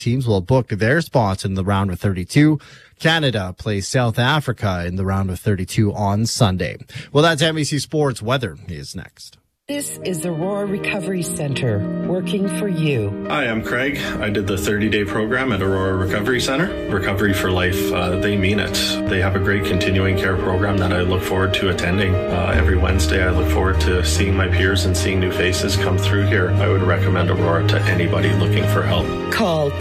teams will book their spots in the round of 32. Canada plays South Africa in the round of 32 on Sunday. Well, that's NBC Sports. Weather is next. This is the Aurora Recovery Center, working for you. Hi, I'm Craig. I did the 30-day program at Aurora Recovery Center. Recovery for life, they mean it. They have a great continuing care program that I look forward to attending. Every Wednesday, I look forward to seeing my peers and seeing new faces come through here. I would recommend Aurora to anybody looking for help. Call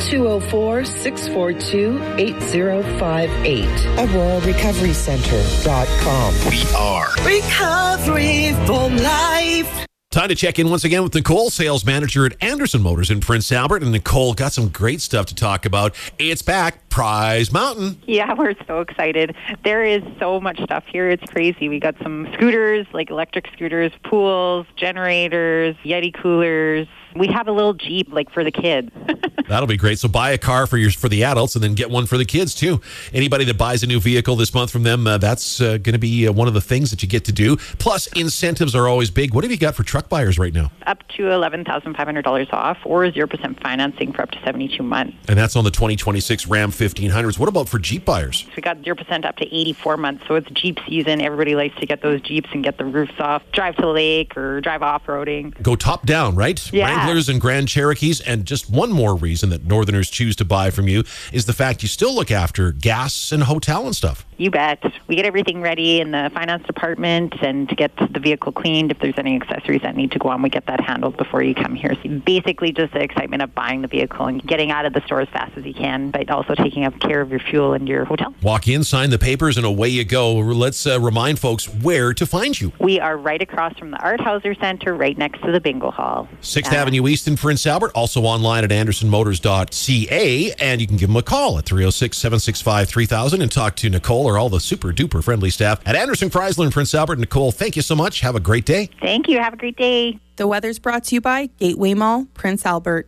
204-642-8058. AuroraRecoveryCenter.com. We are Recovery for Life. Time to check in once again with Nicole, sales manager at Anderson Motors in Prince Albert. And Nicole, got some great stuff to talk about. It's back, Prize Mountain. Yeah, we're so excited. There is so much stuff here. It's crazy. We got some scooters, like electric scooters, pools, generators, Yeti coolers. We have a little Jeep, like, for the kids. That'll be great. So buy a car for the adults and then get one for the kids, too. Anybody that buys a new vehicle this month from them, that's going to be one of the things that you get to do. Plus, incentives are always big. What have you got for truck buyers right now? Up to $11,500 off or 0% financing for up to 72 months. And that's on the 2026 Ram 1500s. What about for Jeep buyers? We got 0% up to 84 months, so it's Jeep season. Everybody likes to get those Jeeps and get the roofs off, drive to the lake or drive off-roading. Go top down, right? Yeah. Wranglers and Grand Cherokees. And just one more reason that Northerners choose to buy from you is the fact you still look after gas and hotel and stuff. You bet. We get everything ready in the finance department, and to get the vehicle cleaned, if there's any accessories that need to go on, we get that handled before you come here. So basically just the excitement of buying the vehicle and getting out of the store as fast as you can, but also taking care of your fuel and your hotel. Walk in, sign the papers, and away you go. Let's remind folks where to find you. We are right across from the Art Hauser Center, right next to the bingo hall. 6th Avenue East in Prince Albert, also online at andersonmotors.ca, and you can give them a call at 306-765-3000 and talk to Nicole or all the super duper friendly staff at Anderson Chrysler in Prince Albert. Nicole, thank you so much. Have a great day. Thank you. Have a great day. The weather's brought to you by Gateway Mall, Prince Albert.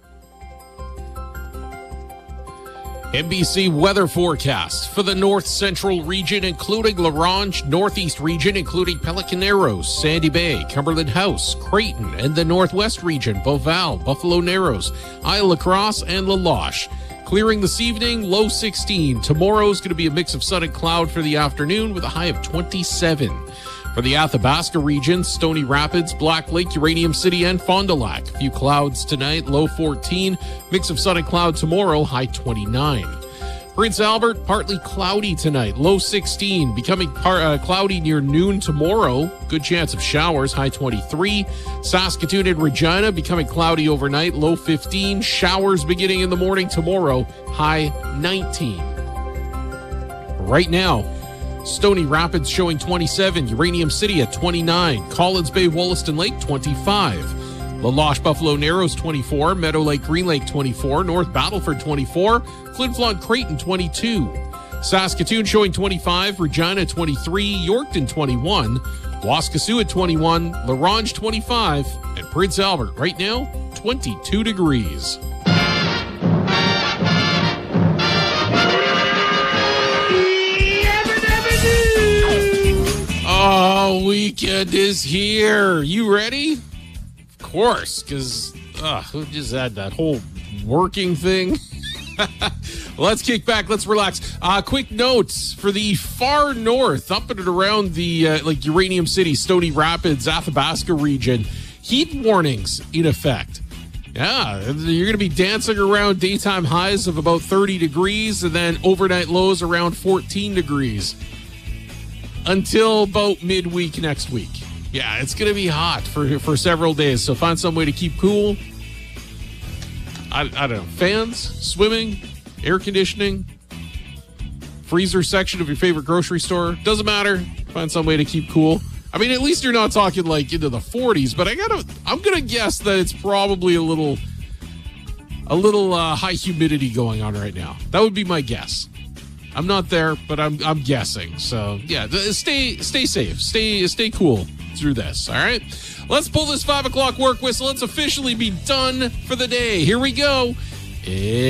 NBC weather forecast for the north central region, including La Ronge, northeast region, including Pelican Narrows, Sandy Bay, Cumberland House, Creighton, and the northwest region, Beauval, Buffalo Narrows, Isle La Crosse, and La Loche. Clearing this evening, low 16. Tomorrow's going to be a mix of sun and cloud for the afternoon with a high of 27. For the Athabasca region, Stony Rapids, Black Lake, Uranium City, and Fond du Lac. A few clouds tonight, low 14. Mix of sun and cloud tomorrow, high 29. Prince Albert, partly cloudy tonight, low 16. Becoming cloudy near noon tomorrow. Good chance of showers, high 23. Saskatoon and Regina, becoming cloudy overnight, low 15. Showers beginning in the morning tomorrow, high 19. Right now, Stony Rapids showing 27, Uranium City at 29, Collins Bay, Wollaston Lake 25, La Loche, Buffalo Narrows 24, Meadow Lake, Green Lake 24, North Battleford 24, Flin Flon, Creighton 22, Saskatoon showing 25, Regina 23, Yorkton 21, Waskesiu at 21, La Ronge 25, and Prince Albert right now 22 degrees. Oh, weekend is here. You ready? Of course, because who just had that whole working thing? Let's kick back. Let's relax. Quick notes for the far north, up and around the Uranium City, Stony Rapids, Athabasca region. Heat warnings in effect. Yeah, you're going to be dancing around daytime highs of about 30 degrees and then overnight lows around 14 degrees. Until about midweek next week. Yeah, it's going to be hot for several days, so find some way to keep cool. I don't know, fans, swimming, air conditioning, freezer section of your favorite grocery store. Doesn't matter. Find some way to keep cool. I mean, at least you're not talking like into the 40s, but I'm going to guess that it's probably a little high humidity going on right now. That would be my guess. I'm not there, but I'm guessing. So yeah, stay safe, stay cool through this. All right, let's pull this 5 o'clock work whistle. Let's officially be done for the day. Here we go.